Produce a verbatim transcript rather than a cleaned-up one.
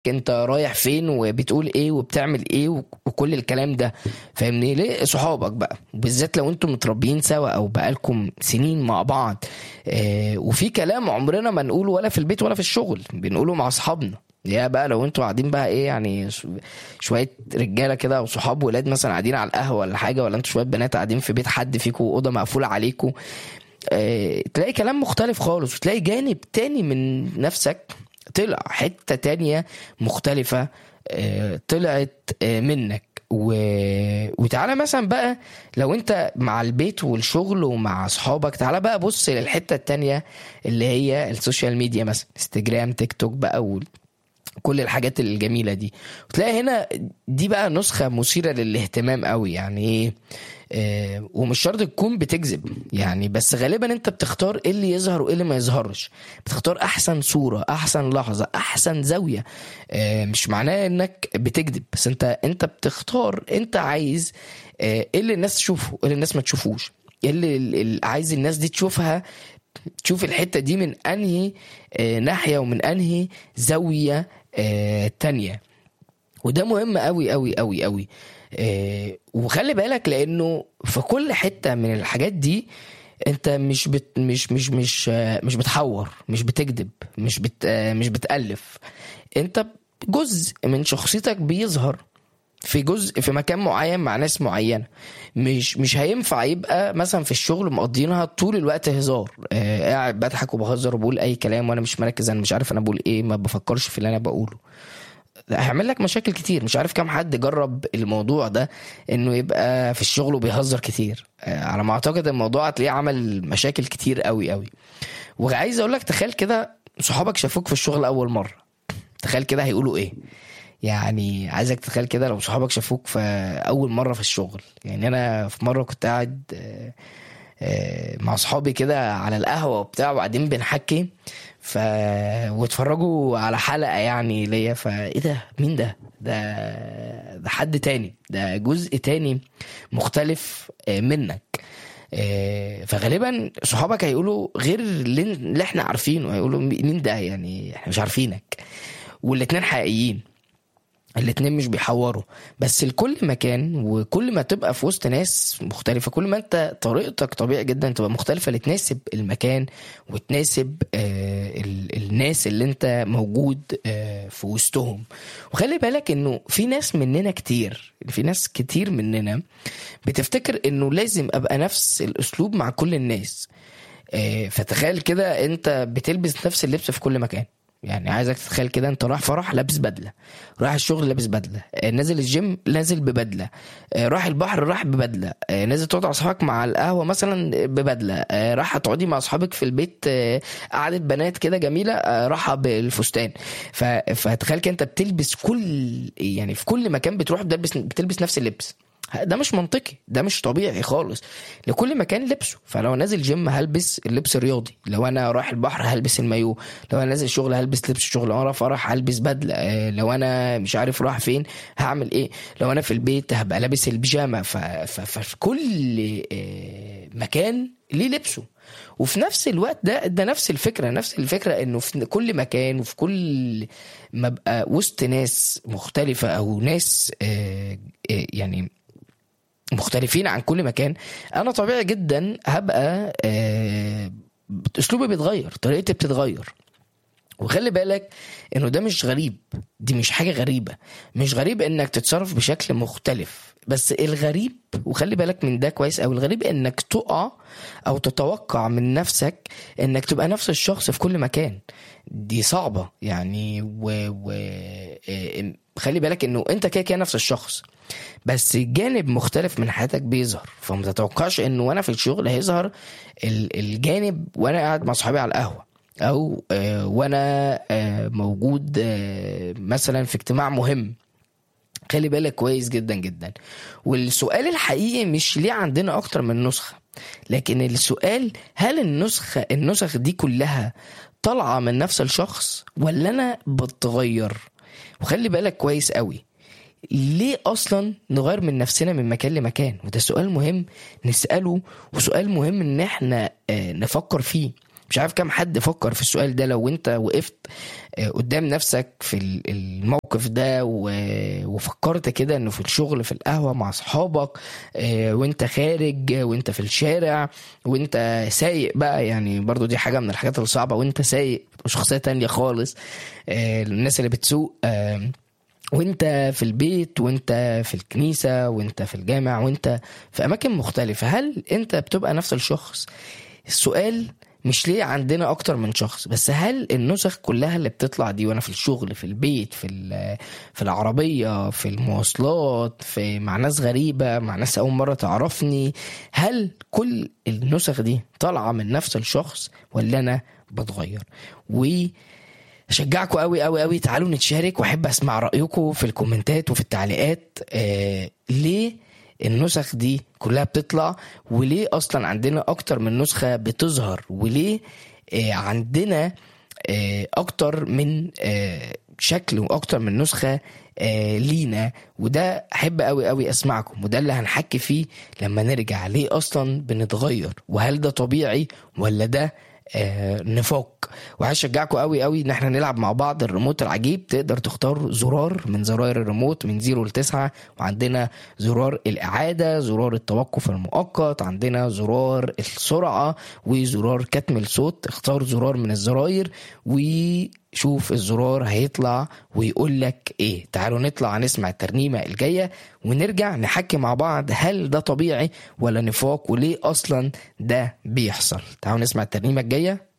انت رايح فين وبتقول ايه وبتعمل ايه وكل الكلام ده. فاهمني؟ ليه صحابك بقى بالذات لو انتم متربيين سوا او بقالكم سنين مع بعض، اه وفي كلام عمرنا ما نقوله ولا في البيت ولا في الشغل بنقوله مع اصحابنا. يا بقى لو انتوا قاعدين بقى ايه يعني شويه رجاله كده او صحاب ولاد مثلا قاعدين على القهوه ولا حاجه، ولا انتوا شويه بنات قاعدين في بيت حد فيكم اوضه مقفوله عليكم، اه تلاقي كلام مختلف خالص، وتلاقي جانب تاني من نفسك طلع حتة تانية مختلفة آه، طلعت آه، منك و... وتعالى مثلا بقى لو انت مع البيت والشغل ومع اصحابك، تعالى بقى بص للحتة التانية اللي هي السوشيال ميديا، مثلا انستجرام تيك توك بقى وكل الحاجات الجميلة دي، وتلاقي هنا دي بقى نسخة مثيرة للاهتمام قوي. يعني ايه؟ آه ومش شرط تكون بتكذب يعني، بس غالبا انت بتختار ايه اللي يظهر وايه اللي ما يظهرش، بتختار احسن صورة احسن لحظة احسن زاوية. آه مش معناه انك بتكذب، بس انت انت بتختار انت عايز آه ايه اللي الناس تشوفه وايه اللي الناس ما تشوفوش، ايه اللي, اللي عايز الناس دي تشوفها، تشوف الحتة دي من انهي آه ناحية ومن انهي زاوية آه تانية. وده مهم قوي قوي قوي قوي. آه وخلي بالك لانه في كل حتة من الحاجات دي انت مش بت مش مش مش آه مش بتحور، مش بتكذب، مش بت آه مش بتألف. انت جزء من شخصيتك بيظهر في جزء في مكان معين مع ناس معينة. مش مش هينفع يبقى مثلا في الشغل مقضينها طول الوقت هزار، آه قاعد بضحك وبهزر وبقول اي كلام وانا مش مركز، انا مش عارف انا بقول ايه، ما بفكرش في اللي انا بقوله. هيعمل لك مشاكل كتير. مش عارف كم حد جرب الموضوع ده انه يبقى في الشغل وبيهزر كتير. آه على ما اعتقد الموضوع هتلاقيه عمل مشاكل كتير قوي قوي. وعايز اقول لك تخيل كده صحابك شافوك في الشغل اول مرة، تخيل كده هيقولوا ايه؟ يعني عايزك تتخيل كده لو صحابك شافوك في اول مره في الشغل. يعني انا في مره كنت قاعد مع صحابي كده على القهوه وبتاع وقاعدين بنحكي ف واتفرجوا على حلقه يعني ليا، فايه ده؟ مين ده؟ ده ده حد تاني، ده جزء تاني مختلف منك. فغالبا صحابك هيقولوا غير اللي احنا عارفينه، هيقولوا مين ده؟ يعني احنا مش عارفينك. والاتنين حقيقيين، الاتنين مش بيحوروا. بس لكل مكان وكل ما تبقى في وسط ناس مختلفة كل ما انت طريقتك طبيعي جدا تبقى مختلفة لتناسب المكان وتناسب آه الناس اللي انت موجود آه في وسطهم. وخلي بالك انه في ناس مننا كتير في ناس كتير مننا بتفتكر انه لازم ابقى نفس الاسلوب مع كل الناس. آه فتخيل كده انت بتلبس نفس اللبس في كل مكان. يعني عايزك تتخيل كده انت رايح فرح لابس بدله، رايح الشغل لابس بدله، نازل الجيم نازل ببدله، رايح البحر رايح ببدله، نازل تقعد مع اصحابك مع القهوه مثلا ببدله، رايح تقعدي مع اصحابك في البيت قعده بنات كده جميله رايحه بالفستان. فتخيل كده انت بتلبس كل يعني في كل مكان بتروح بتلبس بتلبس نفس اللبس. ده مش منطقي، ده مش طبيعي خالص. لكل مكان لبسه. فلو نازل جيم هلبس اللبس الرياضي، لو انا رايح البحر هلبس المايو، لو انا نازل شغل هلبس لبس الشغل، لو انا فرح هلبس بدله، لو انا مش عارف رايح فين هعمل ايه، لو انا في البيت هبقى لابس البيجامه. ففي كل مكان ليه لبسه. وفي نفس الوقت ده ده نفس الفكره نفس الفكره انه في كل مكان وفي كل ما بقى وسط ناس مختلفه او ناس يعني مختلفين عن كل مكان، انا طبيعي جدا هبقى آه اسلوبي بيتغير، طريقتي بتتغير. وخلي بالك انه ده مش غريب، دي مش حاجة غريبة. مش غريب انك تتصرف بشكل مختلف، بس الغريب وخلي بالك من ده كويس او الغريب انك تقع او تتوقع من نفسك انك تبقى نفس الشخص في كل مكان. دي صعبة يعني. و... و... خلي بالك انه انت كده كده نفس الشخص، بس جانب مختلف من حياتك بيظهر. فما تتوقعش انه وانا في الشغل هيظهر الجانب وانا قاعد مع صحابي على القهوة، او آه وانا آه موجود آه مثلا في اجتماع مهم. خلي بالك كويس جدا جدا. والسؤال الحقيقي مش ليه عندنا اكتر من نسخة، لكن السؤال هل النسخة النسخ دي كلها طالعة من نفس الشخص ولا انا بتغير؟ وخلي بالك كويس قوي، ليه اصلا نغير من نفسنا من مكان لمكان؟ وده سؤال مهم نسأله، وسؤال مهم ان احنا نفكر فيه. مش عارف كم حد فكر في السؤال ده لو انت وقفت قدام نفسك في الموقف ده وفكرت كده انه في الشغل، في القهوة مع صحابك، وانت خارج، وانت في الشارع، وانت سايق بقى، يعني برضو دي حاجة من الحاجات الصعبة، وانت سايق شخصية تانية خالص، الناس اللي بتسوق، وانت في البيت، وانت في الكنيسة، وانت في الجامع، وانت في اماكن مختلفة، هل انت بتبقى نفس الشخص؟ السؤال مش ليه عندنا اكتر من شخص، بس هل النسخ كلها اللي بتطلع دي وانا في الشغل، في البيت، في في العربية، في المواصلات، في مع ناس غريبة، مع ناس اول مرة تعرفني، هل كل النسخ دي طالعة من نفس الشخص ولا انا بتغير؟ و اشجعكم قوي قوي قوي تعالوا نتشارك، واحب اسمع رايكم في الكومنتات وفي التعليقات. آه ليه النسخ دي كلها بتطلع، وليه اصلا عندنا اكتر من نسخه بتظهر، وليه آه عندنا آه اكتر من آه شكل واكتر من نسخه آه لينا؟ وده احب قوي قوي اسمعكم، وده اللي هنحكي فيه لما نرجع. ليه اصلا بنتغير، وهل ده طبيعي ولا ده آه نفاق؟ وهشجعكم قوي قوي ان احنا نلعب مع بعض الريموت العجيب. تقدر تختار زرار من زراير الريموت من زيرو لتسعة، وعندنا زرار الاعادة، زرار التوقف المؤقت، عندنا زرار السرعة، وزرار كتم الصوت. اختار زرار من الزراير وشوف الزرار هيطلع ويقول لك ايه. تعالوا نطلع نسمع الترنيمة الجاية ونرجع نحكي مع بعض هل ده طبيعي ولا نفاق، وليه اصلا ده بيحصل. تعالوا نسمع الترنيمة الجاية.